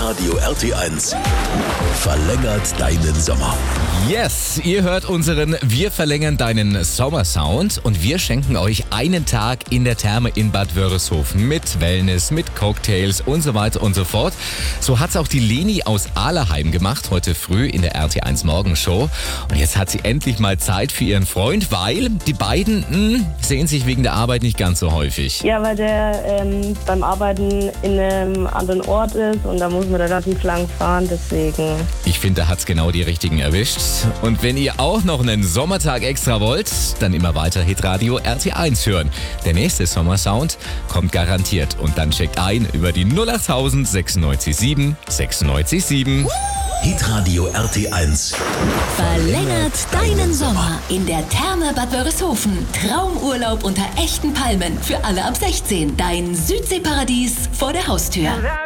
Hitradio RT1 verlängert deinen Sommer. Yes, ihr hört unseren Wir verlängern deinen Sommersound und wir schenken euch einen Tag in der Therme in Bad Wörishofen mit Wellness, mit Cocktails und so weiter und so fort. So hat's auch die Leni aus Ahleheim gemacht, heute früh in der RT1 Morgenshow. Und jetzt hat sie endlich mal Zeit für ihren Freund, weil die beiden sehen sich wegen der Arbeit nicht ganz so häufig. Ja, weil der beim Arbeiten in einem anderen Ort ist und da muss man relativ lang fahren, deswegen. Ich finde, da hat's genau die richtigen erwischt. Und wenn ihr auch noch einen Sommertag extra wollt, dann immer weiter Hitradio RT1 hören. Der nächste Sommersound kommt garantiert. Und dann checkt ein über die 08000 96 7 96 7. Hitradio RT1 Verlängert deinen Sommer in der Therme Bad Wörishofen. Traumurlaub unter echten Palmen für alle ab 16. Dein Südseeparadies vor der Haustür.